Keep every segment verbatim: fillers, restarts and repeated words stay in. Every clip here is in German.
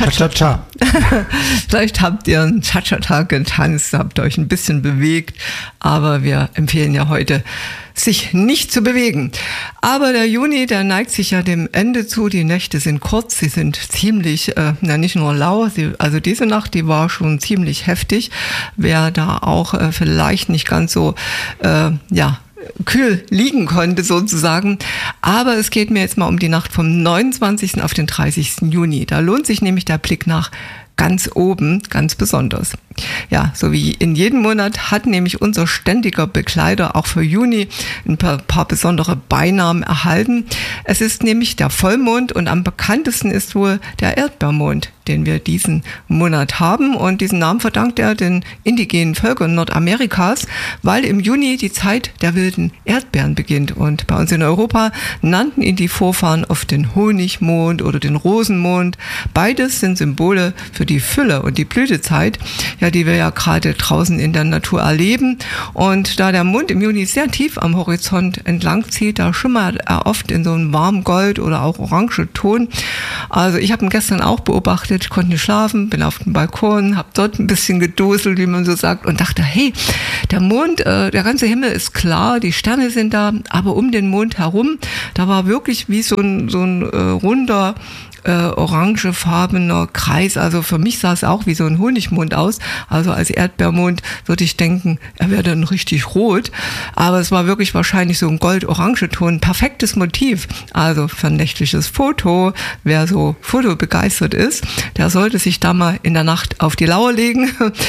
Cha-Cha-Cha. Vielleicht habt ihr einen Cha-Cha-Cha getanzt, habt euch ein bisschen bewegt, aber wir empfehlen ja heute, sich nicht zu bewegen. Aber der Juni, der neigt sich ja dem Ende zu. Die Nächte sind kurz, sie sind ziemlich, äh, na nicht nur lau, sie, also diese Nacht, die war schon ziemlich heftig. Wer da auch äh, vielleicht nicht ganz so, äh, ja, kühl liegen konnte sozusagen. Aber es geht mir jetzt mal um die Nacht vom neunundzwanzigsten auf den dreißigsten Juni. Da lohnt sich nämlich der Blick nach ganz oben, ganz besonders. Ja, so wie in jedem Monat hat nämlich unser ständiger Begleiter auch für Juni ein paar, paar besondere Beinamen erhalten. Es ist nämlich der Vollmond und am bekanntesten ist wohl der Erdbeermond, den wir diesen Monat haben. Und diesen Namen verdankt er den indigenen Völkern Nordamerikas, weil im Juni die Zeit der wilden Erdbeeren beginnt. Und bei uns in Europa nannten ihn die Vorfahren oft den Honigmond oder den Rosenmond. Beides sind Symbole für die Fülle und die Blütezeit, ja, die wir ja gerade draußen in der Natur erleben. Und da der Mond im Juni sehr tief am Horizont entlang zieht, da schimmert er oft in so einem warmen Gold oder auch orange Ton. Also ich habe ihn gestern auch beobachtet, ich konnte nicht schlafen, bin auf dem Balkon, habe dort ein bisschen geduselt, wie man so sagt, und dachte, hey, der Mond, äh, der ganze Himmel ist klar, die Sterne sind da, aber um den Mond herum, da war wirklich wie so ein, so ein äh, runder, Äh, orangefarbener Kreis, also für mich sah es auch wie so ein Honigmond aus, also als Erdbeermond würde ich denken, er wäre dann richtig rot, aber es war wirklich wahrscheinlich so ein gold-orange-Ton, perfektes Motiv, also für ein nächtliches Foto, wer so fotobegeistert ist, der sollte sich da mal in der Nacht auf die Lauer legen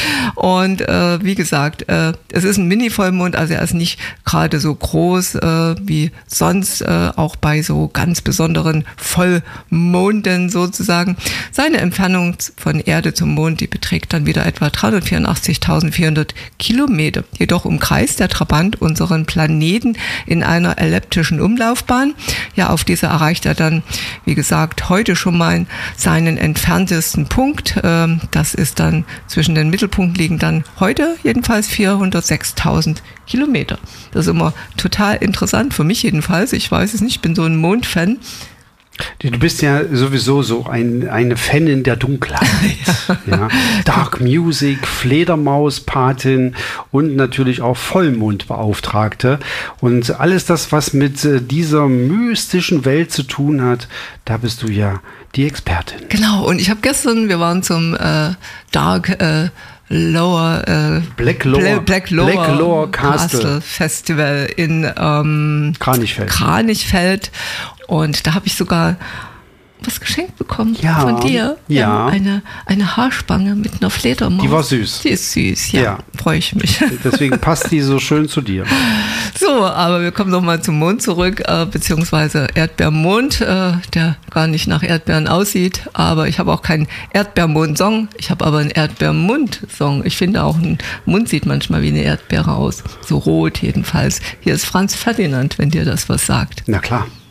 und äh, wie gesagt, äh, es ist ein Mini-Vollmond, also er ist nicht gerade so groß äh, wie sonst, äh, auch bei so ganz besonderen Vollmond sozusagen. Seine Entfernung von Erde zum Mond, die beträgt dann wieder etwa dreihundertvierundachtzigtausendvierhundert Kilometer. Jedoch umkreist der Trabant unseren Planeten in einer elliptischen Umlaufbahn. Ja, auf dieser erreicht er dann, wie gesagt, heute schon mal seinen entferntesten Punkt. Das ist dann zwischen den Mittelpunkten liegen dann heute jedenfalls vierhundertsechstausend Kilometer. Das ist immer total interessant, für mich jedenfalls. Ich weiß es nicht, ich bin so ein Mondfan. Du bist ja sowieso so ein, eine Fanin der Dunkelheit. ja. Ja. Dark Music, Fledermauspatin und natürlich auch Vollmondbeauftragte. Und alles das, was mit dieser mystischen Welt zu tun hat, da bist du ja die Expertin. Genau, und ich habe gestern, wir waren zum äh, Dark äh, Lower, äh, Black Lower, Black Lower, Black Lower Castle. Castle Festival in ähm, Kranichfeld. Kranichfeld. Und da habe ich sogar was geschenkt bekommen ja, von dir. Ja. Eine, eine Haarspange mit einer Fledermaus. Die war süß. Die ist süß, ja. ja. Freue ich mich. Deswegen passt die so schön zu dir. So, aber wir kommen nochmal zum Mond zurück, äh, beziehungsweise Erdbeermond, äh, der gar nicht nach Erdbeeren aussieht. Aber ich habe auch keinen Erdbeermond-Song. Ich habe aber einen Erdbeermund-Song. Ich finde auch, ein Mund sieht manchmal wie eine Erdbeere aus. So rot jedenfalls. Hier ist Franz Ferdinand, wenn dir das was sagt. Na klar.